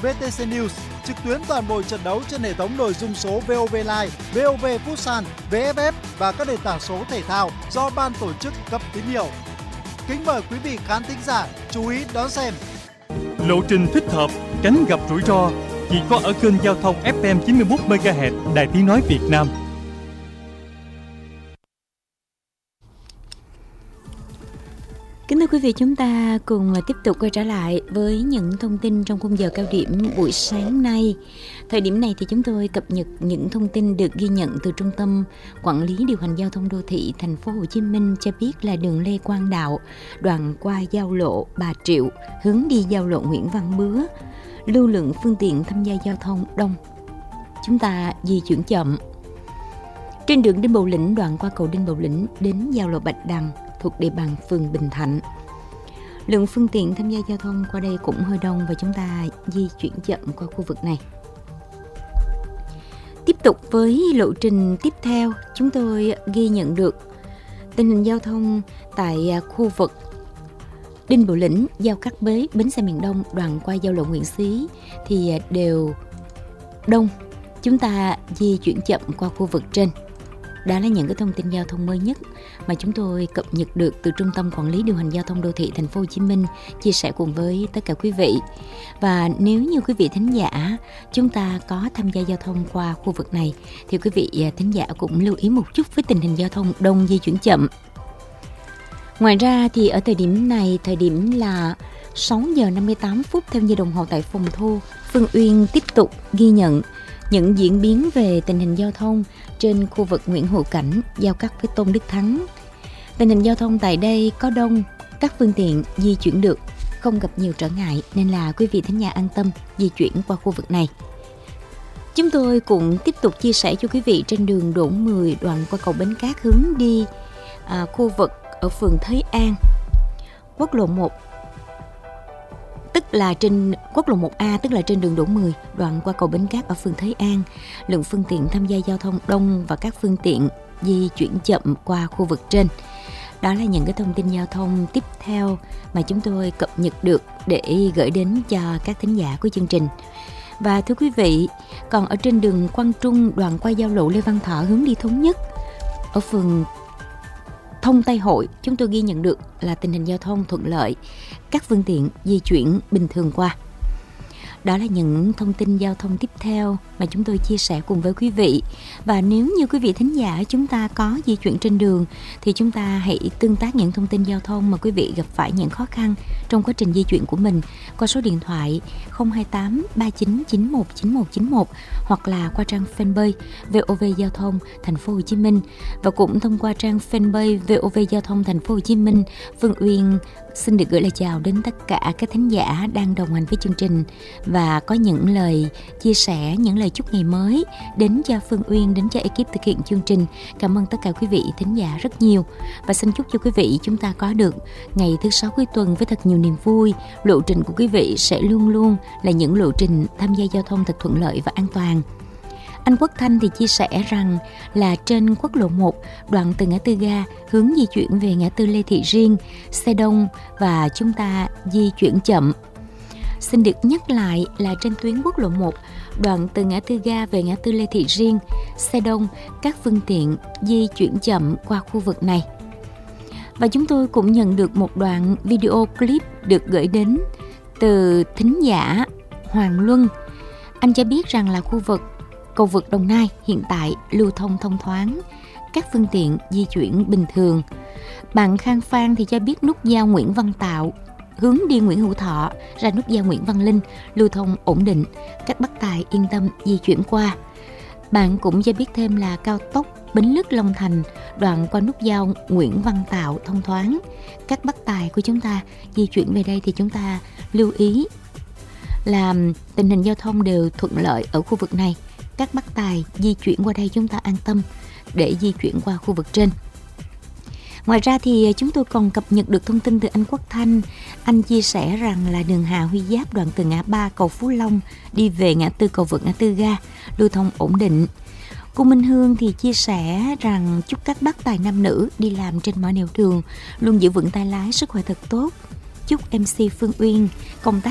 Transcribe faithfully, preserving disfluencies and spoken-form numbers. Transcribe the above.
vê tê xê News, trực tuyến toàn bộ trận đấu trên hệ thống nội dung số vê o vê Live, vê o vê Futsal, vê ép ép và các nền tảng số thể thao do ban tổ chức cấp tín hiệu. Kính mời quý vị khán thính giả chú ý đón xem. Lộ trình thích hợp, tránh gặp rủi ro chỉ có ở kênh giao thông ép em chín mươi mốt mê ga héc Đài Tiếng nói Việt Nam. Kính thưa quý vị, chúng ta cùng tiếp tục quay trở lại với những thông tin trong khung giờ cao điểm buổi sáng nay. Thời điểm này thì chúng tôi cập nhật những thông tin được ghi nhận từ Trung tâm Quản lý Điều hành Giao thông Đô thị Thành phố Hồ Chí Minh cho biết là đường Lê Quang Đạo, đoạn qua giao lộ Bà Triệu, hướng đi giao lộ Nguyễn Văn Bứa, lưu lượng phương tiện tham gia giao thông đông. Chúng ta di chuyển chậm. Trên đường Đinh Bộ Lĩnh, đoạn qua cầu Đinh Bộ Lĩnh đến giao lộ Bạch Đằng thuộc địa bàn phường Bình Thạnh, lượng phương tiện tham gia giao thông qua đây cũng hơi đông và chúng ta di chuyển chậm qua khu vực này. Tiếp tục với lộ trình tiếp theo, chúng tôi ghi nhận được tình hình giao thông tại khu vực Đinh Bộ Lĩnh, giao Cát Bế, bến xe miền Đông, đoạn qua giao lộ Nguyễn Xí thì đều đông. Chúng ta di chuyển chậm qua khu vực trên. Đó là những cái thông tin giao thông mới nhất mà chúng tôi cập nhật được từ Trung tâm Quản lý Điều hành Giao thông Đô thị Thành phố Hồ Chí Minh chia sẻ cùng với tất cả quý vị. Và nếu như quý vị thính giả chúng ta có tham gia giao thông qua khu vực này thì quý vị thính giả cũng lưu ý một chút với tình hình giao thông đông di chuyển chậm. Ngoài ra thì ở thời điểm này, thời điểm là sáu giờ năm mươi tám phút theo như đồng hồ tại phòng thu, Phương Uyên tiếp tục ghi nhận những diễn biến về tình hình giao thông trên khu vực Nguyễn Hữu Cảnh, giao cắt với Tôn Đức Thắng. Tình hình giao thông tại đây có đông, các phương tiện di chuyển được, không gặp nhiều trở ngại nên là quý vị thính giả an tâm di chuyển qua khu vực này. Chúng tôi cũng tiếp tục chia sẻ cho quý vị trên đường Đỗ mười, đoạn qua cầu Bến Cát hướng đi à, khu vực ở phường Thới An, quốc lộ một, tức là trên quốc lộ một A, tức là trên đường Đỗ mười, đoạn qua cầu Bến Cát ở phường Thới An, lượng phương tiện tham gia giao thông đông và các phương tiện di chuyển chậm qua khu vực trên. Đó là những cái thông tin giao thông tiếp theo mà chúng tôi cập nhật được để gửi đến cho các thính giả của chương trình. Và thưa quý vị, còn ở trên đường Quang Trung, đoạn qua giao lộ Lê Văn Thọ hướng đi Thống Nhất ở phường Thông Tây Hội, chúng tôi ghi nhận được là tình hình giao thông thuận lợi, các phương tiện di chuyển bình thường qua. Đó là những thông tin giao thông tiếp theo mà chúng tôi chia sẻ cùng với quý vị. Và nếu như quý vị thính giả chúng ta có di chuyển trên đường thì chúng ta hãy tương tác những thông tin giao thông mà quý vị gặp phải những khó khăn trong quá trình di chuyển của mình qua số điện thoại không hai tám ba chín chín một chín một chín một hoặc là qua trang fanpage vê o vê Giao thông Thành phố Hồ Chí Minh. Và cũng thông qua trang fanpage vê o vê Giao thông Thành phố Hồ Chí Minh, Phương Uyên xin được gửi lời chào đến tất cả các thính giả đang đồng hành với chương trình và có những lời chia sẻ, những lời chúc ngày mới đến cho Phương Uyên, đến cho ekip thực hiện chương trình. Cảm ơn tất cả quý vị thính giả rất nhiều và xin chúc cho quý vị chúng ta có được ngày thứ sáu cuối tuần với thật nhiều niềm vui. Lộ trình của quý vị sẽ luôn luôn là những lộ trình tham gia giao thông thật thuận lợi và an toàn. Anh Quốc Thanh thì chia sẻ rằng là trên quốc lộ một, đoạn từ ngã tư ga hướng di chuyển về ngã tư Lê Thị Riêng, xe đông và chúng ta di chuyển chậm. Xin được nhắc lại là trên tuyến quốc lộ một, đoạn từ ngã tư ga về ngã tư Lê Thị Riêng, xe đông, các phương tiện di chuyển chậm qua khu vực này. Và chúng tôi cũng nhận được một đoạn video clip được gửi đến từ thính giả Hoàng Luân. Anh cho biết rằng là khu vực cầu vượt Đồng Nai hiện tại lưu thông thông thoáng, các phương tiện di chuyển bình thường. Bạn Khang Phan thì cho biết nút giao Nguyễn Văn Tạo hướng đi Nguyễn Hữu Thọ ra nút giao Nguyễn Văn Linh lưu thông ổn định, các bác tài yên tâm di chuyển qua. Bạn cũng cho biết thêm là cao tốc Bến Lức Long Thành đoạn qua nút giao Nguyễn Văn Tạo thông thoáng, các bác tài của chúng ta di chuyển về đây thì chúng ta lưu ý là tình hình giao thông đều thuận lợi ở khu vực này. Các bác tài di chuyển qua đây chúng ta an tâm để di chuyển qua khu vực trên. Ngoài ra thì chúng tôi còn cập nhật được thông tin từ anh Quốc Thanh. Anh chia sẻ rằng là đường Hà Huy Giáp đoạn từ ngã ba cầu Phú Long đi về ngã tư cầu vượt ngã tư ga lưu thông ổn định. Cô Minh Hương thì chia sẻ rằng chúc các bác tài nam nữ đi làm trên mọi nẻo đường luôn giữ vững tay lái, sức khỏe thật tốt. Chúc em xê Phương Uyên công tác